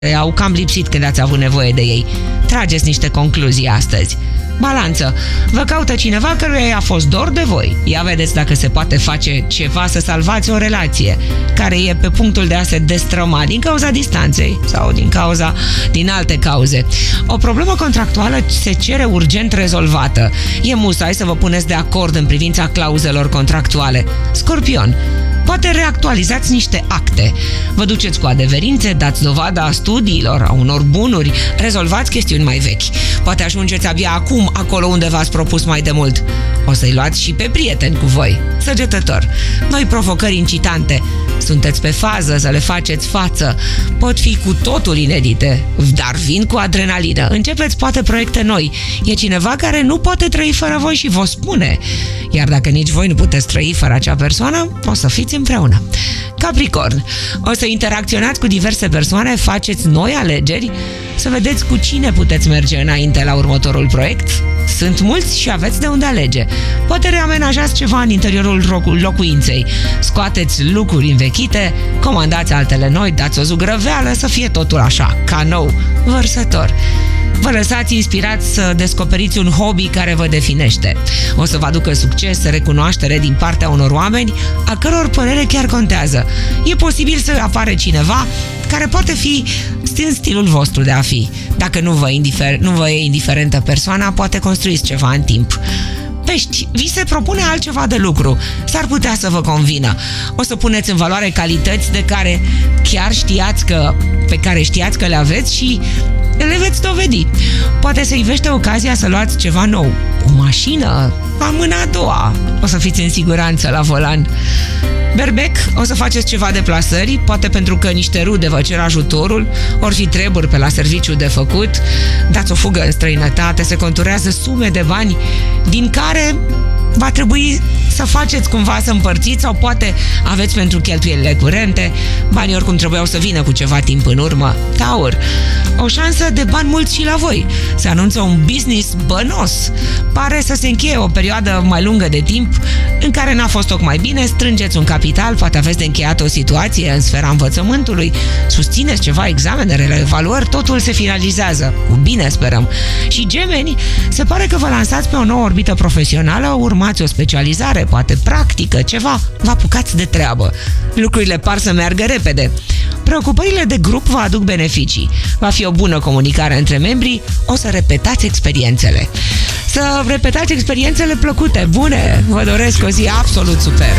au cam lipsit când ați avut nevoie de ei. Trageți niște concluzii astăzi. Balanță. Vă caută cineva căruia i-a fost dor de voi. Ia vedeți dacă se poate face ceva să salvați o relație care e pe punctul de a se destrăma din cauza distanței sau din alte cauze. O problemă contractuală se cere urgent rezolvată. E musai să vă puneți de acord în privința clauzelor contractuale. Scorpion. Poate reactualizați niște acte. Vă duceți cu adeverințe, dați dovada a studiilor, a unor bunuri, rezolvați chestiuni mai vechi. Poate ajungeți abia acum acolo unde v-ați propus mai de mult. O să-i luați și pe prieteni cu voi. Săgetător. Noi provocări incitante. Sunteți pe fază să le faceți față. Pot fi cu totul inedite, dar vin cu adrenalină. Începeți poate proiecte noi. E cineva care nu poate trăi fără voi și vă spune. Iar dacă nici voi nu puteți trăi fără acea persoană, o să fiți împreună. Capricorn. O să interacționați cu diverse persoane, faceți noi alegeri, să vedeți cu cine puteți merge înainte la următorul proiect. Sunt mulți și aveți de unde alege. Poate reamenajați ceva în interiorul locuinței. Scoateți lucruri învechite, comandați altele noi, dați o zugrăveală să fie totul așa, ca nou, vărsător. Vă lăsați inspirați să descoperiți un hobby care vă definește. O să vă aducă succes, recunoaștere din partea unor oameni a căror părere chiar contează. E posibil să apare cineva care poate fi în stilul vostru de a fi. Dacă nu vă e indiferentă persoana, poate construiți ceva în timp. Pești, vi se propune altceva de lucru. S-ar putea să vă convină. O să puneți în valoare calități pe care știați că le aveți și le veți dovedi. Poate se ivește ocazia să luați ceva nou. O mașină, la mâna a doua. O să fiți în siguranță la volan. Berbec, o să faceți ceva deplasări, poate pentru că niște rude vă cer ajutorul, ori fi treburi pe la serviciu de făcut, dați o fugă în străinătate, se conturează sume de bani din care va trebui să faceți cumva să împărțiți sau poate aveți pentru cheltuielile curente, banii oricum trebuiau să vină cu ceva timp în urmă. Taur, o șansă de bani mulți și la voi. Se anunță un business bănos. Pare să se încheie o perioadă mai lungă de timp în care n-a fost tocmai bine, strângeți un capital, poate aveți de încheiat o situație în sfera învățământului, susțineți ceva examenele, evaluări, totul se finalizează. Cu bine sperăm. Și Gemeni, se pare că vă lansați pe o nouă orbită profesională, urmați o specializare, poate practică, ceva, vă apucați de treabă. Lucrurile par să meargă repede. Preocupările de grup vă aduc beneficii. Va fi o bună comunicare între membrii, o să repetați experiențele. Să repetați experiențele plăcute, bune, vă doresc o zi absolut superbă.